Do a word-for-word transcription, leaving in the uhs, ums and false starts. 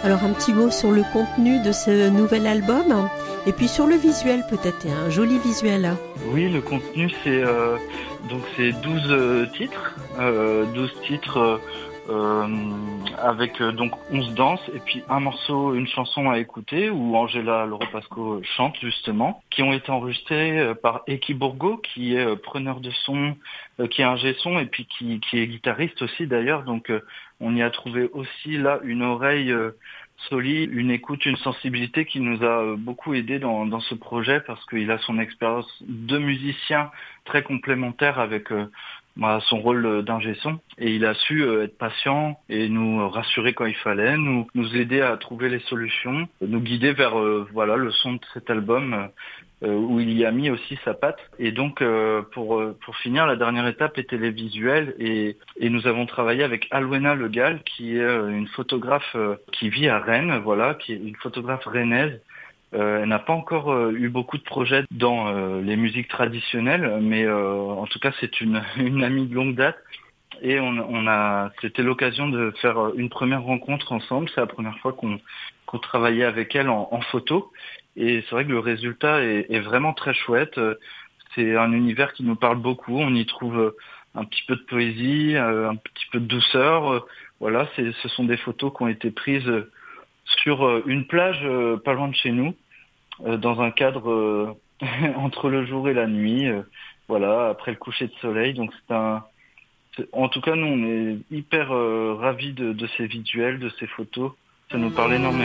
Alors un petit mot sur le contenu de ce nouvel album et puis sur le visuel peut-être, un joli visuel. Oui, le contenu c'est euh, donc c'est douze euh, titres, euh, douze titres euh, euh, avec euh, donc onze danses et puis un morceau, une chanson à écouter où Angela Loropasco chante justement, qui ont été enregistrés euh, par Eki Bourgo qui est euh, preneur de son, euh, qui est ingé son et puis qui, qui est guitariste aussi d'ailleurs. Donc euh, on y a trouvé aussi là une oreille euh, solide, une écoute, une sensibilité qui nous a euh, beaucoup aidé dans, dans ce projet parce qu'il a son expérience de musicien très complémentaire avec euh, bah, son rôle d'ingé son et il a su euh, être patient et nous rassurer quand il fallait, nous nous aider à trouver les solutions, nous guider vers euh, voilà le son de cet album euh, où il y a mis aussi sa patte. Et donc euh, pour euh, pour finir, la dernière étape était les visuels et et nous avons travaillé avec Alwena Le Gall qui est euh, une photographe euh, qui vit à Rennes, voilà, qui est une photographe rennaise. Euh, elle n'a pas encore euh, eu beaucoup de projets dans euh, les musiques traditionnelles, mais euh, en tout cas c'est une, une amie de longue date et on, on a, c'était l'occasion de faire une première rencontre ensemble. C'est la première fois qu'on, qu'on travaillait avec elle en, en photo et c'est vrai que le résultat est, est vraiment très chouette. C'est un univers qui nous parle beaucoup. On y trouve un petit peu de poésie, un petit peu de douceur. Voilà, c'est, ce sont des photos qui ont été prises sur une plage pas loin de chez nous, dans un cadre entre le jour et la nuit, voilà, après le coucher de soleil. Donc c'est un, c'est, en tout cas nous on est hyper euh, ravis de, de ces visuels, de ces photos. Ça nous parle énormément.